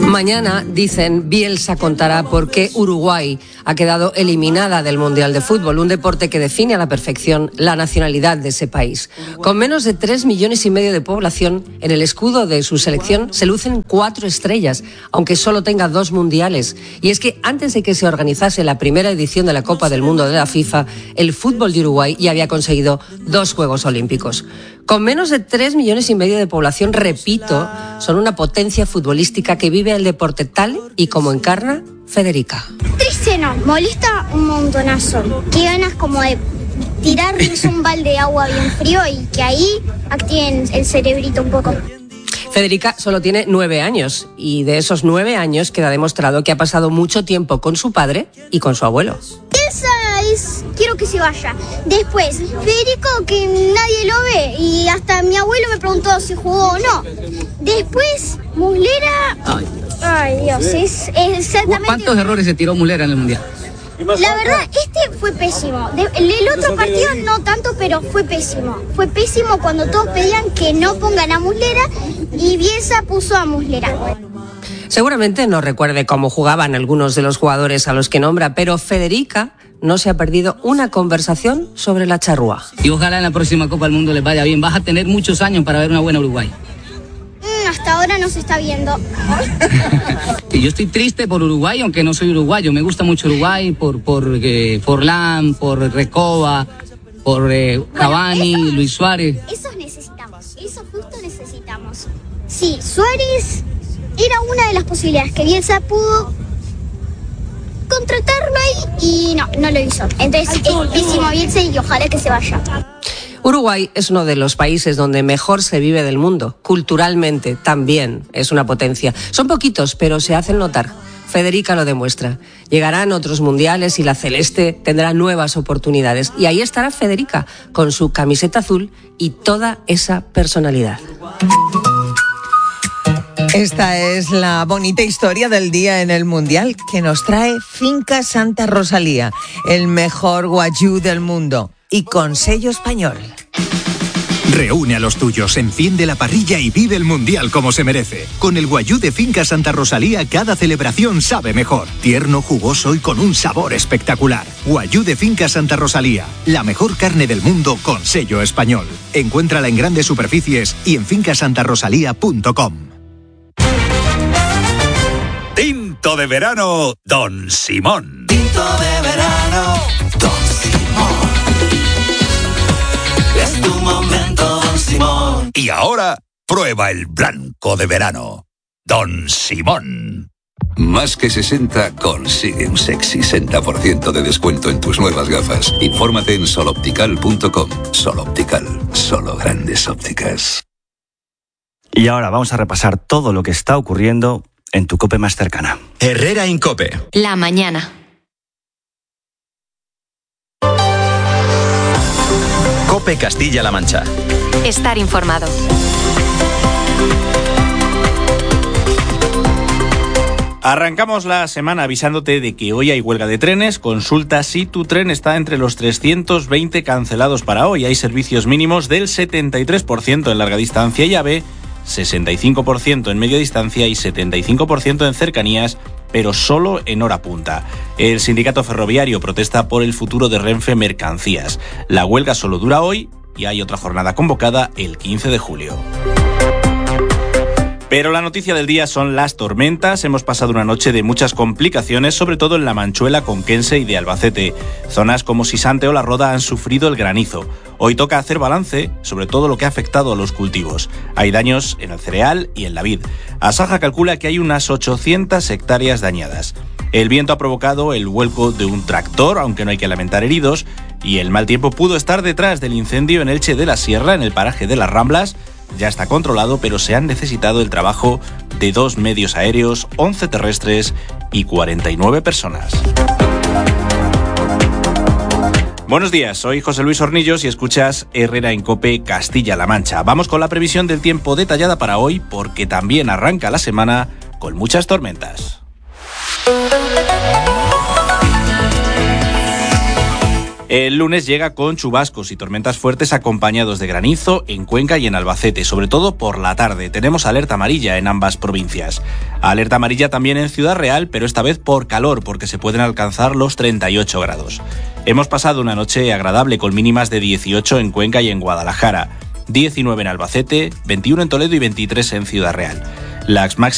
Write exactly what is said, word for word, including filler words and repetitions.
Mañana, dicen, Bielsa contará por qué Uruguay ha quedado eliminada del Mundial de Fútbol, un deporte que define a la perfección la nacionalidad de ese país. Con menos de tres millones y medio de población, en el escudo de su selección se lucen cuatro estrellas, aunque solo tenga dos mundiales. Y es que antes de que se organizase la primera edición de la Copa del Mundo de la FIFA, el fútbol de Uruguay ya había conseguido dos Juegos Olímpicos. Con menos de tres millones y medio de población, repito, son una potencia futbolística que vive el deporte tal y como encarna Federica. Triste no, molesta un montonazo. Qué ganas como de tirarles un balde de agua bien frío y que ahí activen el cerebrito un poco. Federica solo tiene nueve años y de esos nueve años queda demostrado que ha pasado mucho tiempo con su padre y con su abuelo. Esa es... quiero que se vaya. Después, Federico, que nadie lo ve y hasta mi abuelo me preguntó si jugó o no. Después, Muslera... Ay, Ay Dios, es, es exactamente... ¿Cuántos errores se tiró Muslera en el Mundial? La verdad, este fue pésimo. De, el otro partido no tanto, pero fue pésimo. Fue pésimo cuando todos pedían que no pongan a Muslera y Bielsa puso a Muslera. Seguramente no recuerde cómo jugaban algunos de los jugadores a los que nombra, pero Federica no se ha perdido una conversación sobre la charrúa. Y ojalá en la próxima Copa del Mundo les vaya bien. Vas a tener muchos años para ver una buena Uruguay. Mm, hasta ahora no se está viendo. Yo estoy triste por Uruguay, aunque no soy uruguayo. Me gusta mucho Uruguay por, por eh, Forlán, por Recoba, por eh, Cavani, bueno, eso, Luis Suárez. Eso necesitamos, eso justo necesitamos. Sí, Suárez era una de las posibilidades que Bielsa pudo contratarlo ahí y no, no lo hizo. Entonces es pésimo Bielsa y ojalá que se vaya. Uruguay es uno de los países donde mejor se vive del mundo. Culturalmente también es una potencia. Son poquitos, pero se hacen notar. Federica lo demuestra. Llegarán otros mundiales y la celeste tendrá nuevas oportunidades. Y ahí estará Federica, con su camiseta azul y toda esa personalidad. Esta es la bonita historia del día en el Mundial que nos trae Finca Santa Rosalía, el mejor guayú del mundo y con sello español. Reúne a los tuyos, enciende la parrilla y vive el Mundial como se merece. Con el guayú de Finca Santa Rosalía, cada celebración sabe mejor. Tierno, jugoso y con un sabor espectacular. Guayú de Finca Santa Rosalía, la mejor carne del mundo con sello español. Encuéntrala en grandes superficies y en finca santa rosalía punto com. Tinto de verano, Don Simón. Tinto de verano, Don Simón. Es tu momento, Don Simón. Y ahora, prueba el blanco de verano, Don Simón. Más que sesenta consigue un sexy sesenta por ciento de descuento en tus nuevas gafas. Infórmate en sol optical punto com. Sol Optical, solo grandes ópticas. Y ahora vamos a repasar todo lo que está ocurriendo en tu COPE más cercana. Herrera Incope. La mañana. COPE Castilla-La Mancha. Estar informado. Arrancamos la semana avisándote de que hoy hay huelga de trenes. Consulta si tu tren está entre los trescientos veinte cancelados para hoy. Hay servicios mínimos del setenta y tres por ciento en larga distancia y AVE, sesenta y cinco por ciento en media distancia y setenta y cinco por ciento en cercanías, pero solo en hora punta. El sindicato ferroviario protesta por el futuro de Renfe Mercancías. La huelga solo dura hoy y hay otra jornada convocada el quince de julio. Pero la noticia del día son las tormentas. Hemos pasado una noche de muchas complicaciones, sobre todo en la Manchuela, Conquense y de Albacete. Zonas como Sisante o La Roda han sufrido el granizo. Hoy toca hacer balance sobre todo lo que ha afectado a los cultivos. Hay daños en el cereal y en la vid. Asaja calcula que hay unas ochocientas hectáreas dañadas. El viento ha provocado el vuelco de un tractor, aunque no hay que lamentar heridos, y el mal tiempo pudo estar detrás del incendio en Elche de la Sierra, en el paraje de Las Ramblas. Ya está controlado, pero se han necesitado el trabajo de dos medios aéreos, once terrestres y cuarenta y nueve personas. Buenos días, soy José Luis Hornillos y escuchas Herrera Incope Castilla-La Mancha. Vamos con la previsión del tiempo detallada para hoy, porque también arranca la semana con muchas tormentas. El lunes llega con chubascos y tormentas fuertes acompañados de granizo en Cuenca y en Albacete, sobre todo por la tarde. Tenemos alerta amarilla en ambas provincias. Alerta amarilla también en Ciudad Real, pero esta vez por calor, porque se pueden alcanzar los treinta y ocho grados. Hemos pasado una noche agradable con mínimas de dieciocho en Cuenca y en Guadalajara, diecinueve en Albacete, veintiuno en Toledo y veintitrés en Ciudad Real. Las máximas